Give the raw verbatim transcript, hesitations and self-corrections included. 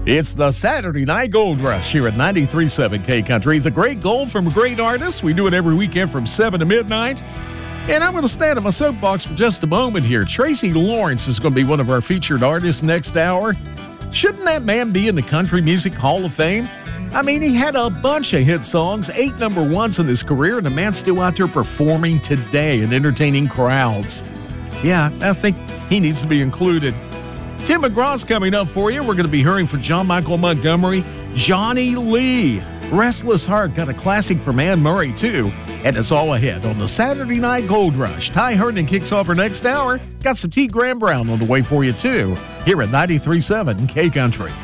It's the Saturday Night Gold Rush here at ninety-three point seven K Country. The great gold from great artists. We do it every weekend from seven to midnight. And I'm going to stand on my soapbox for just a moment here. Tracy Lawrence is going to be one of our featured artists next hour. Shouldn't that man be in the Country Music Hall of Fame? I mean, he had a bunch of hit songs, eight number ones in his career, and the man's still out there performing today and entertaining crowds. Yeah, I think he needs to be included. Tim McGraw's coming up for you. We're going to be hearing from John Michael Montgomery, Johnny Lee. Restless Heart got a classic from Anne Murray, too. And it's all ahead on the Saturday Night Gold Rush. Ty Herndon kicks off our next hour. Got some T. Graham Brown on the way for you, too, here at ninety-three point seven K Country.